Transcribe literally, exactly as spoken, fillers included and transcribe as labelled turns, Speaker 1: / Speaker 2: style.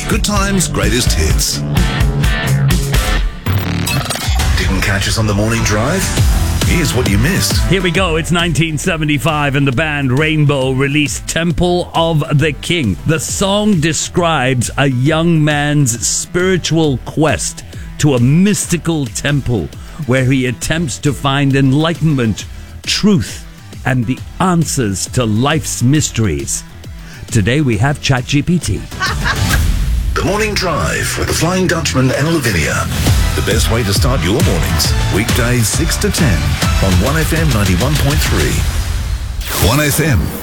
Speaker 1: Good times, greatest hits. Didn't catch us on the morning drive? Here's what you missed.
Speaker 2: Here we go. It's nineteen seventy-five and the band Rainbow released Temple of the King. The song describes a young man's spiritual quest to a mystical temple where he attempts to find enlightenment, truth, and the answers to life's mysteries. Today we have ChatGPT.
Speaker 1: The Morning Drive with the Flying Dutchman and Lavinia. The best way to start your mornings. Weekdays six to ten on one F M ninety-one point three. one F M.